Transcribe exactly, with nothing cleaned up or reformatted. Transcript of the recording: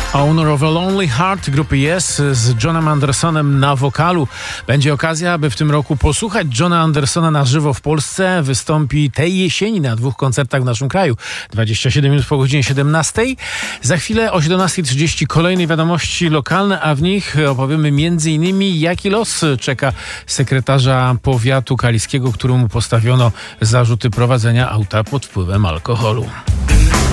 Owner of a Lonely Heart grupy Yes z Johnem Andersonem na wokalu. Będzie okazja, aby w tym roku posłuchać Johna Andersona na żywo w Polsce. Wystąpi tej jesieni na dwóch koncertach w naszym kraju. dwadzieścia siedem minut po godzinie siedemnastej. Za chwilę o siedemnasta trzydzieści kolejne wiadomości lokalne, a w nich opowiemy m.in. jaki los czeka sekretarza powiatu kaliskiego, któremu postawiono zarzuty prowadzenia auta pod wpływem alkoholu.